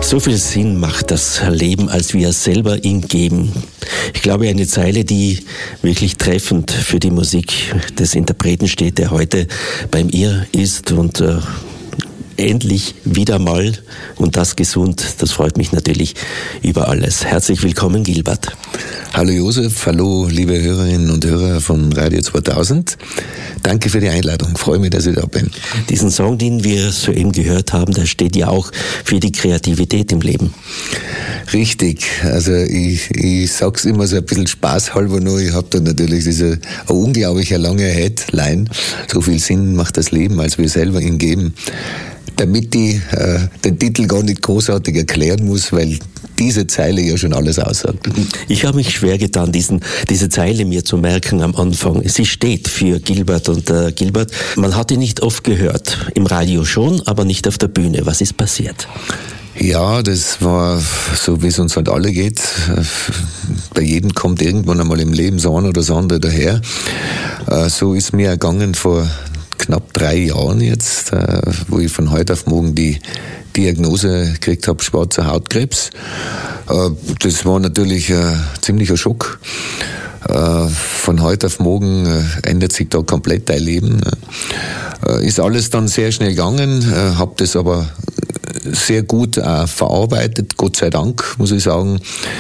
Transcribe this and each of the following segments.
So viel Sinn macht das Leben, als wir es selber ihm geben. Ich glaube, eine Zeile, die wirklich treffend für die Musik des Interpreten steht, der heute beim Ihr ist und endlich wieder mal und das gesund, das freut mich natürlich über alles. Herzlich willkommen, Gilbert. Hallo Josef, hallo liebe Hörerinnen und Hörer von Radio 2000. Danke für die Einladung, freue mich, dass ich da bin. Diesen Song, den wir soeben gehört haben, der steht ja auch für die Kreativität im Leben. Richtig, also ich sag's immer so ein bisschen spaßhalber nur, ich habe da natürlich diese unglaublich lange Headline, so viel Sinn macht das Leben, als wir selber ihm geben. Damit ich den Titel gar nicht großartig erklären muss, weil diese Zeile ja schon alles aussagt. Ich habe mich schwer getan, diese Zeile mir zu merken am Anfang. Sie steht für Gilbert und Gilbert, man hat ihn nicht oft gehört. Im Radio schon, aber nicht auf der Bühne. Was ist passiert? Ja, das war so, wie es uns halt alle geht. Bei jedem kommt irgendwann einmal im Leben so ein oder das andere daher. So ist mir ergangen vor knapp 3 Jahren jetzt, wo ich von heute auf morgen die Diagnose gekriegt habe, schwarzer Hautkrebs. Das war natürlich ein ziemlicher Schock. Von heute auf morgen ändert sich da komplett dein Leben. Ist alles dann sehr schnell gegangen, habe das aber sehr gut verarbeitet, Gott sei Dank, muss ich sagen.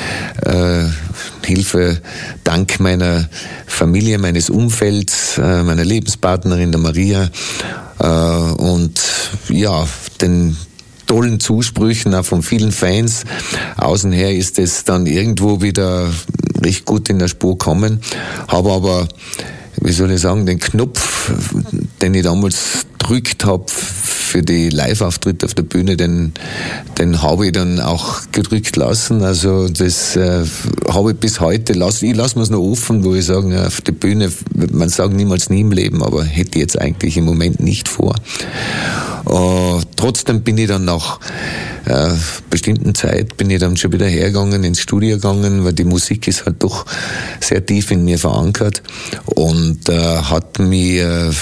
Hilfe dank meiner Familie, meines Umfelds, meiner Lebenspartnerin, der Maria, und ja, den tollen Zusprüchen auch von vielen Fans. Außen her ist es dann irgendwo wieder recht gut in der Spur gekommen. Habe aber, wie soll ich sagen, den Knopf, den ich damals gedrückt habe für die Live-Auftritte auf der Bühne, den habe ich dann auch gedrückt lassen. Also das habe ich bis heute, ich lasse mir es noch offen, wo ich sage, auf der Bühne, man sagt niemals nie im Leben, aber hätte ich jetzt eigentlich im Moment nicht vor. Trotzdem bin ich dann nach bestimmten Zeit bin ich dann schon wieder hergegangen, ins Studio gegangen, weil die Musik ist halt doch sehr tief in mir verankert und hat mich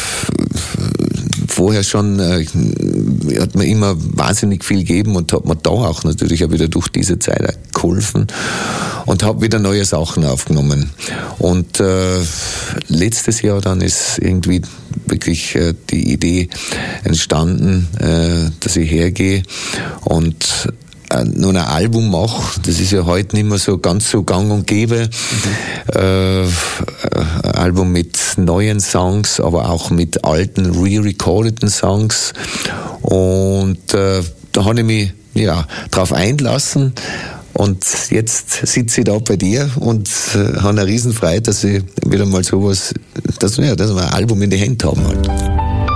vorher schon, hat mir immer wahnsinnig viel gegeben und hat mir da auch natürlich auch wieder durch diese Zeit geholfen und habe wieder neue Sachen aufgenommen. Und letztes Jahr dann ist irgendwie wirklich die Idee entstanden, dass ich hergehe und noch ein Album mache. Das ist ja heute nicht mehr so ganz so gang und gäbe. Ein Album mit neuen Songs, aber auch mit alten, re-recordeten Songs. Und da habe ich mich drauf einlassen. Und jetzt sitze ich da bei dir und habe eine Riesenfreude, dass ich wieder mal sowas, dass wir ein Album in die Hände haben halt.